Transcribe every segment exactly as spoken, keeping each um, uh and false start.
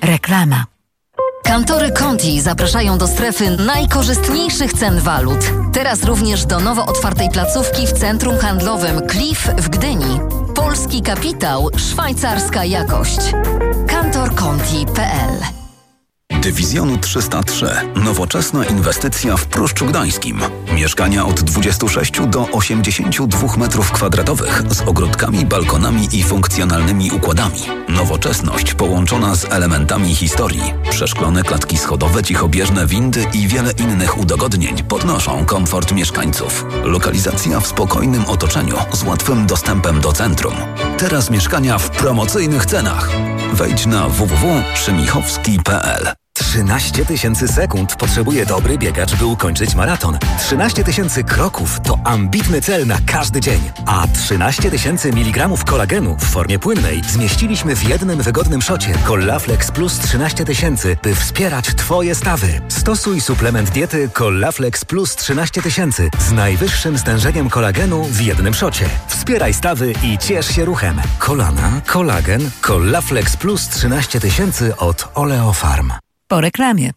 Reklama. Kantory Conti zapraszają do strefy najkorzystniejszych cen walut. Teraz również do nowo otwartej placówki w centrum handlowym Cliff w Gdyni. Polski kapitał, szwajcarska jakość. kantor conti kropka p l. Dywizjonu trzysta trzy. Nowoczesna inwestycja w Pruszczu Gdańskim. Mieszkania od dwudziestu sześciu do osiemdziesięciu dwóch metrów kwadratowych z ogródkami, balkonami i funkcjonalnymi układami. Nowoczesność połączona z elementami historii. Przeszklone klatki schodowe, cichobieżne windy i wiele innych udogodnień podnoszą komfort mieszkańców. Lokalizacja w spokojnym otoczeniu z łatwym dostępem do centrum. Teraz mieszkania w promocyjnych cenach. Wejdź na w w w kropka szymichowski kropka p l. trzynaście tysięcy sekund potrzebuje dobry biegacz, by ukończyć maraton. trzynaście tysięcy kroków to ambitny cel na każdy dzień. A trzynaście tysięcy miligramów kolagenu w formie płynnej zmieściliśmy w jednym wygodnym szocie. Collaflex Plus trzynaście tysięcy, by wspierać Twoje stawy. Stosuj suplement diety Collaflex Plus trzynaście tysięcy z najwyższym stężeniem kolagenu w jednym szocie. Wspieraj stawy i ciesz się ruchem. Kolana, kolagen, Collaflex Plus trzynaście tysięcy od Oleofarm. Po reklamie.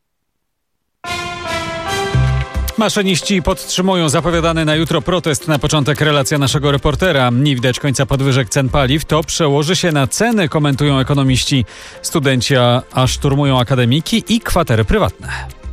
Maszyniści podtrzymują zapowiadany na jutro protest. Na początek relacja naszego reportera. Nie widać końca podwyżek cen paliw. To przełoży się na ceny, komentują ekonomiści. Studenci a szturmują akademiki i kwatery prywatne.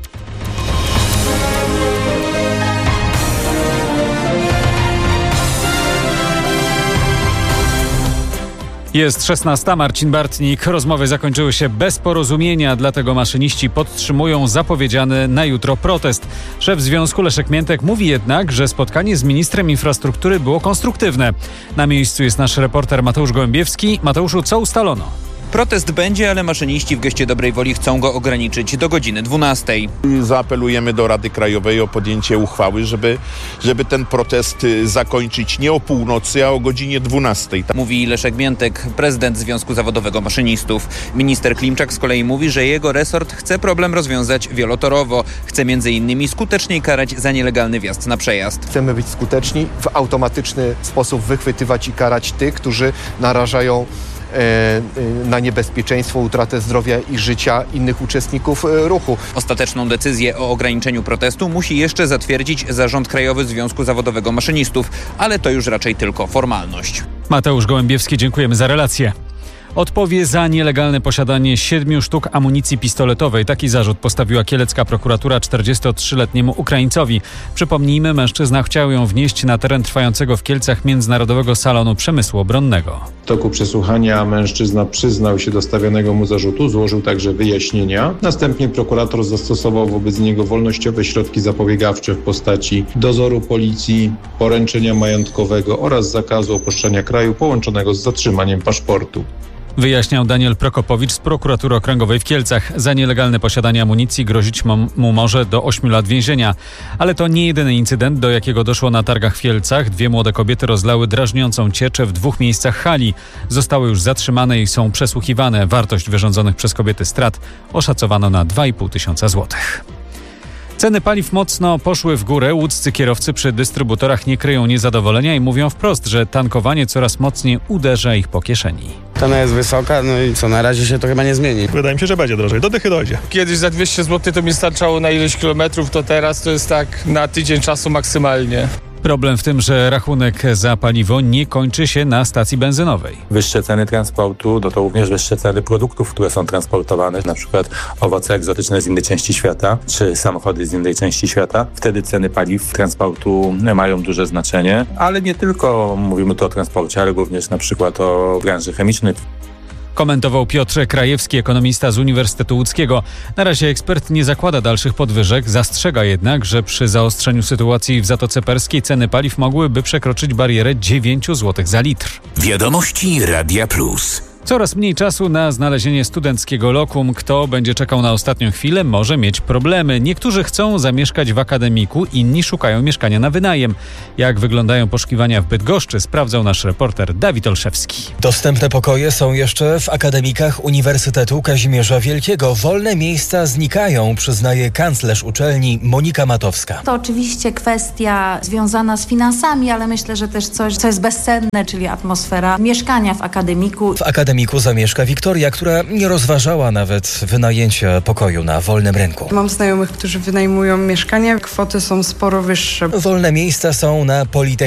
Jest szesnasta, Marcin Bartnik. Rozmowy zakończyły się bez porozumienia, dlatego maszyniści podtrzymują zapowiedziany na jutro protest. Szef związku Leszek Miętek mówi jednak, że spotkanie z ministrem infrastruktury było konstruktywne. Na miejscu jest nasz reporter Mateusz Gołębiewski. Mateuszu, co ustalono? Protest będzie, ale maszyniści w geście dobrej woli chcą go ograniczyć do godziny dwunastej. Zaapelujemy do Rady Krajowej o podjęcie uchwały, żeby, żeby ten protest zakończyć nie o północy, a o godzinie dwunastej. Mówi Leszek Miętek, prezydent Związku Zawodowego Maszynistów. Minister Klimczak z kolei mówi, że jego resort chce problem rozwiązać wielotorowo. Chce między innymi skuteczniej karać za nielegalny wjazd na przejazd. Chcemy być skuteczni, w automatyczny sposób wychwytywać i karać tych, którzy narażają na niebezpieczeństwo, utratę zdrowia i życia innych uczestników ruchu. Ostateczną decyzję o ograniczeniu protestu musi jeszcze zatwierdzić Zarząd Krajowy Związku Zawodowego Maszynistów, ale to już raczej tylko formalność. Mateusz Gołębiewski, dziękujemy za relację. Odpowie za nielegalne posiadanie siedmiu sztuk amunicji pistoletowej. Taki zarzut postawiła kielecka prokuratura czterdziestotrzyletniemu Ukraińcowi. Przypomnijmy, mężczyzna chciał ją wnieść na teren trwającego w Kielcach Międzynarodowego Salonu Przemysłu Obronnego. W toku przesłuchania mężczyzna przyznał się do stawianego mu zarzutu, złożył także wyjaśnienia. Następnie prokurator zastosował wobec niego wolnościowe środki zapobiegawcze w postaci dozoru policji, poręczenia majątkowego oraz zakazu opuszczania kraju połączonego z zatrzymaniem paszportu. Wyjaśniał Daniel Prokopowicz z prokuratury okręgowej w Kielcach. Za nielegalne posiadanie amunicji grozić mu może do ośmiu lat więzienia. Ale to nie jedyny incydent, do jakiego doszło na targach w Kielcach. Dwie młode kobiety rozlały drażniącą cieczę w dwóch miejscach hali. Zostały już zatrzymane i są przesłuchiwane. Wartość wyrządzonych przez kobiety strat oszacowano na dwa i pół tysiąca złotych. Ceny paliw mocno poszły w górę. Łódzcy kierowcy przy dystrybutorach nie kryją niezadowolenia i mówią wprost, że tankowanie coraz mocniej uderza ich po kieszeni. Cena jest wysoka, no i co, na razie się to chyba nie zmieni. Wydaje mi się, że będzie drożej. Do dychy dojdzie. Kiedyś za dwieście złotych to mi starczało na ileś kilometrów, to teraz to jest tak na tydzień czasu maksymalnie. Problem w tym, że rachunek za paliwo nie kończy się na stacji benzynowej. Wyższe ceny transportu, no to również wyższe ceny produktów, które są transportowane, na przykład owoce egzotyczne z innej części świata, czy samochody z innej części świata. Wtedy ceny paliw transportu mają duże znaczenie, ale nie tylko mówimy tu o transporcie, ale również na przykład o branży chemicznej. Komentował Piotr Krajewski, ekonomista z Uniwersytetu Łódzkiego. Na razie ekspert nie zakłada dalszych podwyżek, zastrzega jednak, że przy zaostrzeniu sytuacji w Zatoce Perskiej ceny paliw mogłyby przekroczyć barierę dziewięć złotych za litr. Wiadomości Radia Plus. Coraz mniej czasu na znalezienie studenckiego lokum. Kto będzie czekał na ostatnią chwilę, może mieć problemy. Niektórzy chcą zamieszkać w akademiku, inni szukają mieszkania na wynajem. Jak wyglądają poszukiwania w Bydgoszczy, sprawdzał nasz reporter Dawid Olszewski. Dostępne pokoje są jeszcze w akademikach Uniwersytetu Kazimierza Wielkiego. Wolne miejsca znikają, przyznaje kanclerz uczelni Monika Matowska. To oczywiście kwestia związana z finansami, ale myślę, że też coś, co jest bezcenne, czyli atmosfera mieszkania w akademiku. W akademiku akademiku zamieszka Wiktoria, która nie rozważała nawet wynajęcia pokoju na wolnym rynku. Mam znajomych, którzy wynajmują mieszkania. Kwoty są sporo wyższe. Wolne miejsca są na Politechnice.